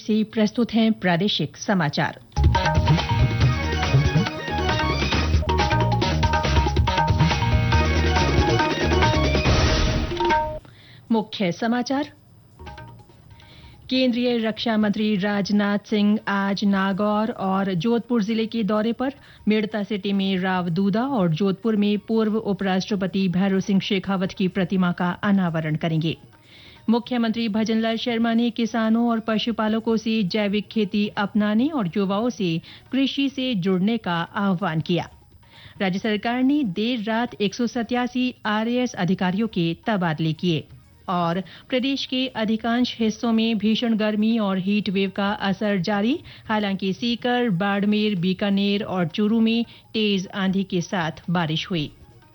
से प्रस्तुत हैं प्रादेशिक समाचार। मुख्य समाचार। केंद्रीय रक्षा मंत्री राजनाथ सिंह आज नागौर और जोधपुर जिले के दौरे पर मेड़ता सिटी में राव दूदा और जोधपुर में पूर्व उपराष्ट्रपति भैरों सिंह शेखावत की प्रतिमा का अनावरण करेंगे। मुख्यमंत्री भजनलाल शर्मा ने किसानों और पशुपालकों से जैविक खेती अपनाने और युवाओं से कृषि से जुड़ने का आह्वान किया। राज्य सरकार ने देर रात 187 आरएएस अधिकारियों के तबादले किए और प्रदेश के अधिकांश हिस्सों में भीषण गर्मी और हीट वेव का असर जारी। हालांकि सीकर, बाड़मेर, बीकानेर और चूरू में तेज आंधी के साथ बारिश हुई।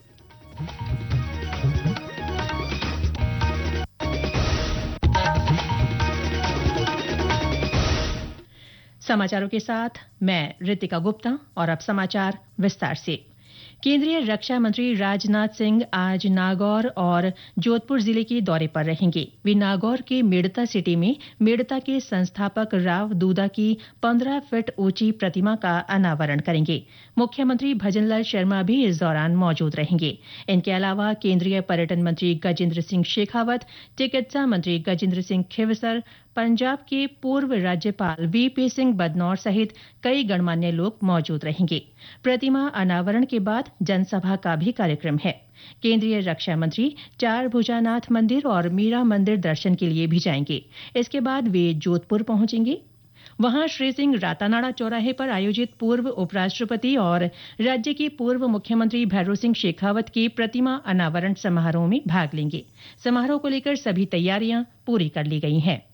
समाचारों के साथ मैं रितिका गुप्ता और अब समाचार विस्तार से। केंद्रीय रक्षा मंत्री राजनाथ सिंह आज नागौर और जोधपुर जिले के दौरे पर रहेंगे। वे नागौर के मेड़ता सिटी में मेड़ता के संस्थापक राव दूदा की 15 फीट ऊंची प्रतिमा का अनावरण करेंगे। मुख्यमंत्री भजनलाल शर्मा भी इस दौरान मौजूद रहेंगे। इनके अलावा केंद्रीय पर्यटन मंत्री गजेंद्र सिंह शेखावत, चिकित्सा मंत्री गजेंद्र सिंह खींवसर, पंजाब के पूर्व राज्यपाल वीपी सिंह बदनौर सहित कई गणमान्य लोग मौजूद रहेंगे। प्रतिमा अनावरण के बाद जनसभा का भी कार्यक्रम है। केंद्रीय रक्षा मंत्री चार भुजानाथ मंदिर और मीरा मंदिर दर्शन के लिए भी जाएंगे। इसके बाद वे जोधपुर पहुंचेंगे। वहां श्री सिंह रातानाड़ा चौराहे पर आयोजित पूर्व उपराष्ट्रपति और राज्य के पूर्व मुख्यमंत्री भैरों सिंह शेखावत के प्रतिमा अनावरण समारोह में भाग लेंगे। समारोह को लेकर सभी तैयारियां पूरी कर ली गई हैं।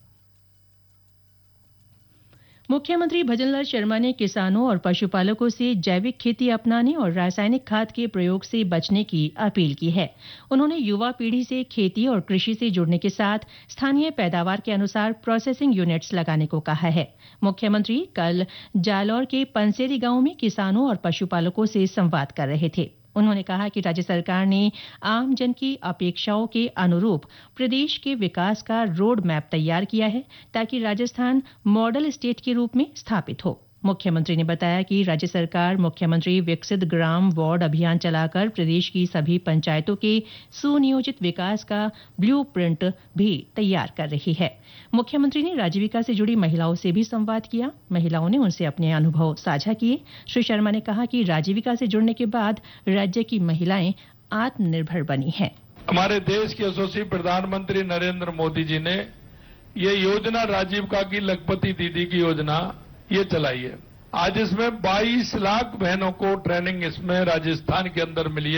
मुख्यमंत्री भजनलाल शर्मा ने किसानों और पशुपालकों से जैविक खेती अपनाने और रासायनिक खाद के प्रयोग से बचने की अपील की है। उन्होंने युवा पीढ़ी से खेती और कृषि से जुड़ने के साथ स्थानीय पैदावार के अनुसार प्रोसेसिंग यूनिट्स लगाने को कहा है। मुख्यमंत्री कल जालौर के पंसेरी गांव में किसानों और पशुपालकों से संवाद कर रहे थे। उन्होंने कहा कि राज्य सरकार ने आमजन की अपेक्षाओं के अनुरूप प्रदेश के विकास का रोड मैप तैयार किया है ताकि राजस्थान मॉडल स्टेट के रूप में स्थापित हो। मुख्यमंत्री ने बताया कि राज्य सरकार मुख्यमंत्री विकसित ग्राम वार्ड अभियान चलाकर प्रदेश की सभी पंचायतों के सुनियोजित विकास का ब्लूप्रिंट भी तैयार कर रही है। मुख्यमंत्री ने राजीविका से जुड़ी महिलाओं से भी संवाद किया। महिलाओं ने उनसे अपने अनुभव साझा किए। श्री शर्मा ने कहा कि राजीविका से जुड़ने के बाद राज्य की महिलाएं आत्मनिर्भर बनी हैं। हमारे देश के यशस्वी प्रधानमंत्री नरेंद्र मोदी जी ने ये योजना राजीविका की लखपति दीदी की योजना ये चलाई है। आज इसमें 22 लाख बहनों को ट्रेनिंग इसमें राजस्थान के अंदर मिली है।